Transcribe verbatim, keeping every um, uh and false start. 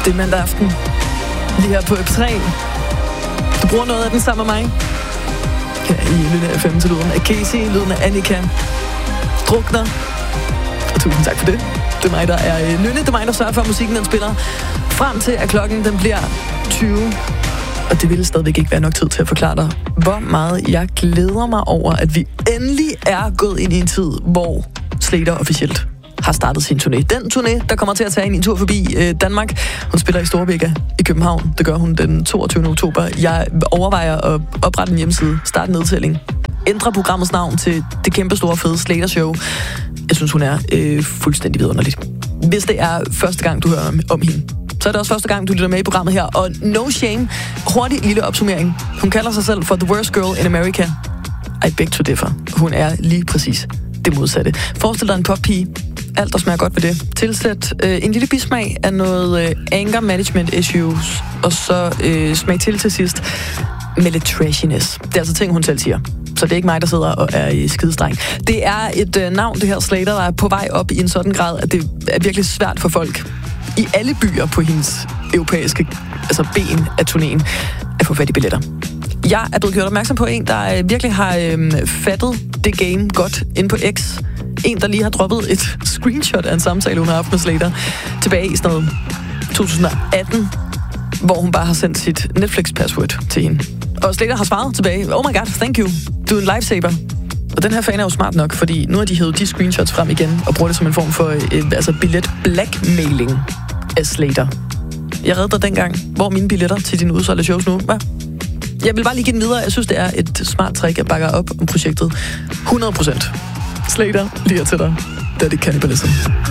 Det er mandag aften. Lige her på F tre. Du bruger noget af den sammen med mig. Her i Lyden af F M til lyden af Casey, lyden af Annika. Drukner. Og tusind tak for det. Det er mig, der er Nynne. Det er mig, der sørger for, at musikken den spiller. Frem til, at klokken den bliver tyve. Og det ville stadigvæk ikke være nok tid til at forklare dig, hvor meget jeg glæder mig over, at vi endelig er gået ind i en tid, hvor Slater officielt har startet sin turné. Den turné, der kommer til at tage en tur forbi øh, Danmark. Hun spiller i Storebækka i København. Det gør hun den toogtyvende oktober. Jeg overvejer at oprette en hjemmeside, starte en nedtælling, ændre programmets navn til det kæmpe store fede Slater Show. Jeg synes, hun er øh, fuldstændig vidunderlig. Hvis det er første gang, du hører om, om hende, så er det også første gang, du lytter med i programmet her. Og no shame, hurtig lille opsummering. Hun kalder sig selv for The Worst Girl in America. I beg to differ. Hun er lige præcis det modsatte. Forestil dig en poppige. Alt, der smager godt ved det. Tilsæt øh, en lille bismag af noget øh, anger management issues, og så øh, smag til til sidst med lidt trashiness. Det er altså ting, hun selv siger. Så det er ikke mig, der sidder og er i skidestreng. Det er et øh, navn, det her Slater, der er på vej op i en sådan grad, at det er virkelig svært for folk i alle byer på hendes europæiske altså ben af turnéen at få fat i billetter. Jeg er blevet gjort opmærksom på en, der øh, virkelig har øh, fattet det game godt inde på X. En, der lige har droppet et screenshot af en samtale, hun har haft med Slater tilbage i sådan noget to tusind atten, hvor hun bare har sendt sit Netflix-password til hende. Og Slater har svaret tilbage, oh my god, thank you, du er en lifesaver. Og den her fan er jo smart nok, fordi nu har de hævet de screenshots frem igen og bruger det som en form for øh, altså billet-blackmailing af Slater. Jeg reddede dig dengang. Hvor er mine billetter til dine udsolgte shows nu? Hvad? Jeg vil bare lige give den videre. Jeg synes, det er et smart trick at bakke op om projektet. hundrede procent. Slater, lige til dig. Daddy Cannibalism.